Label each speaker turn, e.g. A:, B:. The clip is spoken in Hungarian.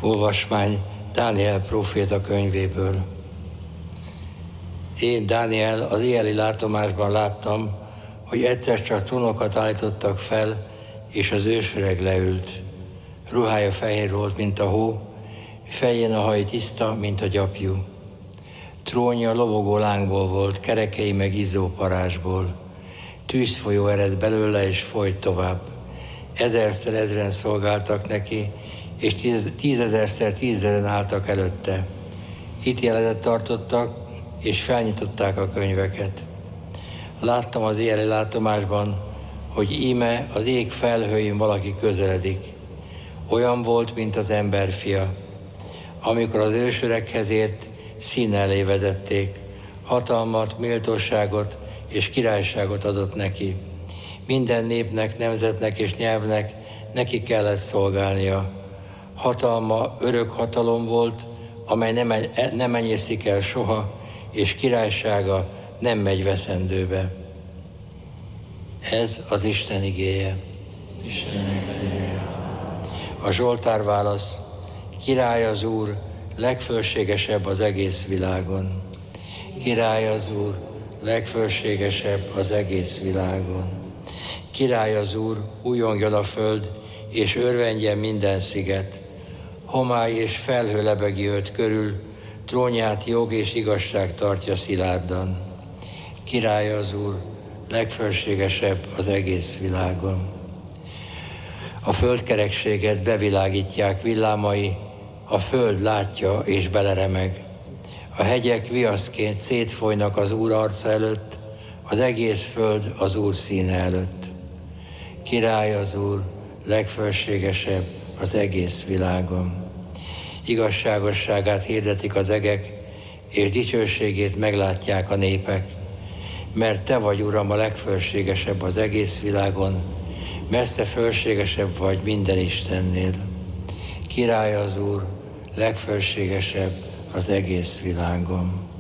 A: Olvasmány Dániel próféta könyvéből. Én, Dániel, az éjjeli látomásban láttam, hogy egyszer csak trónokat állítottak fel, és az ősöreg leült. Ruhája fehér volt, mint a hó, fején a haj tiszta, mint a gyapjú. Trónja lobogó lángból volt, kerekei meg izzó parázsból. Tűzfolyó ered belőle, és folyt tovább. 1000-1000 szolgáltak neki, és 10 000-10 000 álltak előtte. Ítéletet tartottak, és felnyitották a könyveket. Láttam az éjjeli látomásban, hogy íme az ég felhőjén valaki közeledik. Olyan volt, mint az emberfia. Amikor az ősöreghez ért, színe elé vezették. Hatalmat, méltóságot és királyságot adott neki. Minden népnek, nemzetnek és nyelvnek neki kellett szolgálnia. Hatalma örök hatalom volt, amely nem enyészik el soha, és királysága nem megy veszendőbe. Ez az Isten igéje. A Zsoltár válasz: Király az Úr, legfölségesebb az egész világon. Király az Úr, legfölségesebb az egész világon. Király az Úr, újongjon a föld, és örvendjen minden sziget. Homály és felhő lebegi őt körül, trónját jog és igazság tartja szilárdan. Király az Úr, legfölségesebb az egész világon. A földkerekséget bevilágítják villámai, a föld látja és beleremeg. A hegyek viaszként szétfolynak az Úr arca előtt, az egész föld az Úr színe előtt. Király az Úr, legfölségesebb az egész világon. Igazságosságát hirdetik az egek, és dicsőségét meglátják a népek. Mert te vagy, Uram, a legfölségesebb az egész világon, messze fölségesebb vagy minden Istennél. Király az Úr, legfölségesebb az egész világon.